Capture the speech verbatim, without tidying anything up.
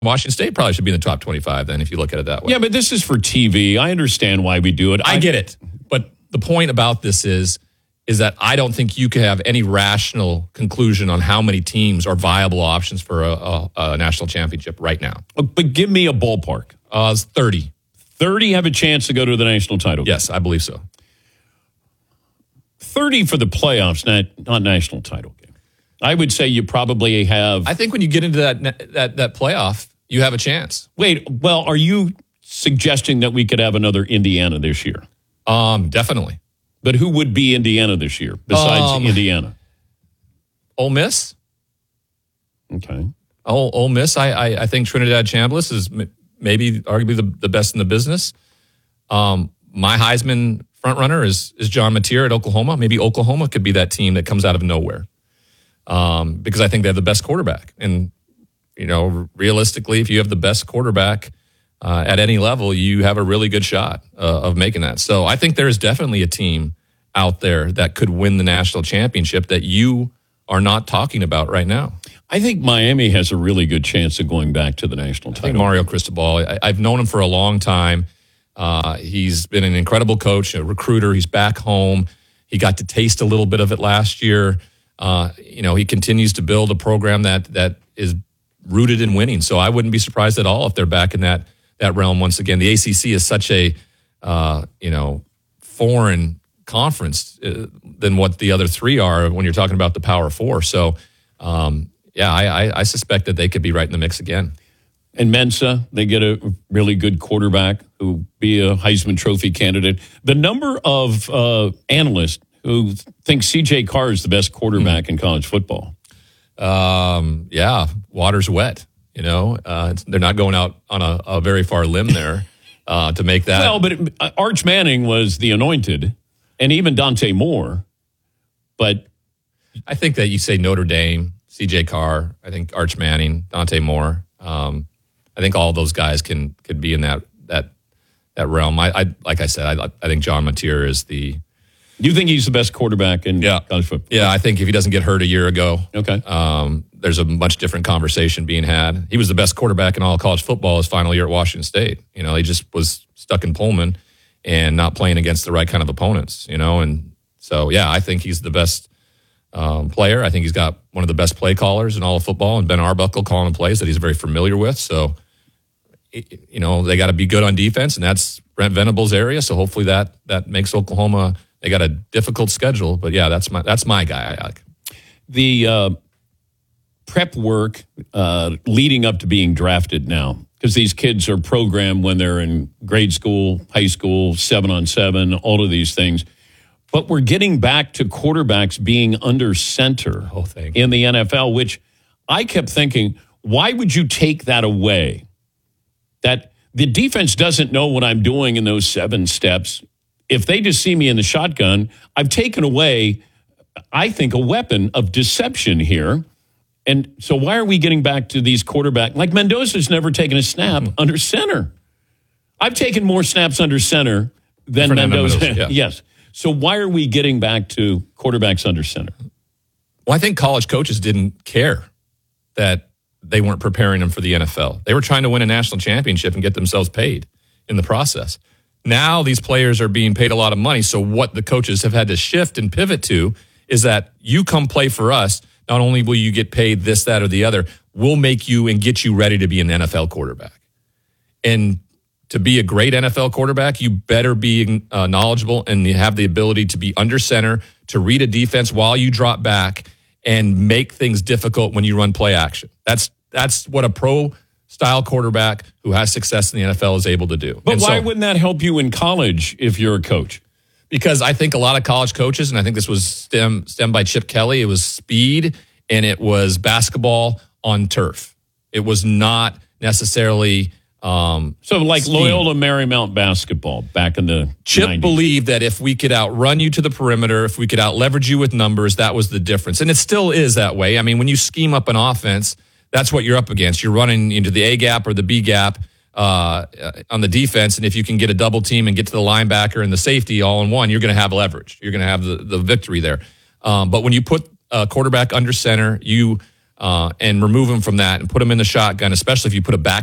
Washington State probably should be in the top twenty-five then, if you look at it that way. Yeah, but this is for T V. I understand why we do it. I, I get it. But the point about this is, is that I don't think you can have any rational conclusion on how many teams are viable options for a, a, a national championship right now. But give me a ballpark. Uh, it's thirty. thirty have a chance to go to the national title. Yes, I believe so. thirty for the playoffs, not, not national title game. I would say you probably have... I think when you get into that that that playoff, you have a chance. Wait, well, are you suggesting that we could have another Indiana this year? Um, definitely. But who would be Indiana this year besides um, Indiana? Ole Miss. Okay. Ole, Ole Miss, I, I I think Trinidad Chambliss is maybe arguably the, the best in the business. Um, my Heisman frontrunner is is John Mateer at Oklahoma. Maybe Oklahoma could be that team that comes out of nowhere. Um, because I think they have the best quarterback. And, you know, realistically, if you have the best quarterback uh, at any level, you have a really good shot uh, of making that. So I think there is definitely a team out there that could win the national championship that you are not talking about right now. I think Miami has a really good chance of going back to the national title. I think Mario Cristobal, I, I've known him for a long time. Uh, he's been an incredible coach, a recruiter. He's back home. He got to taste a little bit of it last year. Uh, you know, he continues to build a program that that is rooted in winning. So I wouldn't be surprised at all if they're back in that that realm once again. The A C C is such a uh, you know foreign conference uh, than what the other three are when you're talking about the Power Four. So um, yeah, I, I, I suspect that they could be right in the mix again. And Mensa, they get a really good quarterback who be a Heisman Trophy candidate. The number of uh, analysts who think C J Carr is the best quarterback mm-hmm. in college football. Um, yeah, water's wet. You know, uh, they're not going out on a, a very far limb there uh, to make that. Well, but it, uh, Arch Manning was the anointed, and even Dante Moore. But I think that you say Notre Dame, C J Carr, I think Arch Manning, Dante Moore. Um, I think all of those guys can could be in that that that realm. I, I like I said, I, I think John Mateer is the. You think he's the best quarterback in yeah. college football? Yeah, I think if he doesn't get hurt a year ago, okay, um, there's a much different conversation being had. He was the best quarterback in all of college football his final year at Washington State. You know, he just was stuck in Pullman and not playing against the right kind of opponents, you know. And so, yeah, I think he's the best um, player. I think he's got one of the best play callers in all of football, and Ben Arbuckle calling plays that he's very familiar with. So, you know, they got to be good on defense, and that's Brent Venable's area. So hopefully that that makes Oklahoma. They got a difficult schedule, but yeah, that's my that's my guy. I like the uh, prep work uh, leading up to being drafted now, because these kids are programmed when they're in grade school, high school, seven on seven, all of these things. But we're getting back to quarterbacks being under center whole thing. in the N F L, which I kept thinking, why would you take that away? That the defense doesn't know what I'm doing in those seven steps. If they just see me in the shotgun, I've taken away, I think, a weapon of deception here. And so why are we getting back to these quarterbacks? Like Mendoza's never taken a snap mm-hmm. under center. I've taken more snaps under center than Fernando Mendoza. Mendoza, yeah. Yes. So why are we getting back to quarterbacks under center? Well, I think college coaches didn't care that they weren't preparing them for the N F L. They were trying to win a national championship and get themselves paid in the process. Now these players are being paid a lot of money, so what the coaches have had to shift and pivot to is that you come play for us, not only will you get paid this, that, or the other, we'll make you and get you ready to be an N F L quarterback. And to be a great N F L quarterback, you better be uh, knowledgeable and you have the ability to be under center, to read a defense while you drop back and make things difficult when you run play action. That's that's what a pro style quarterback who has success in the N F L is able to do. But and why so, wouldn't that help you in college if you're a coach? Because I think a lot of college coaches, and I think this was stem, stemmed by Chip Kelly, it was speed and it was basketball on turf. It was not necessarily... Um, so like scheme. Loyola Marymount basketball back in the Chip nineties. Believed that if we could outrun you to the perimeter, if we could out leverage you with numbers, that was the difference. And it still is that way. I mean, when you scheme up an offense, that's what you're up against. You're running into the A gap or the B gap uh, on the defense. And if you can get a double team and get to the linebacker and the safety all in one, you're going to have leverage. You're going to have the, the victory there. Um, but when you put a quarterback under center, you uh, and remove him from that and put him in the shotgun, especially if you put a back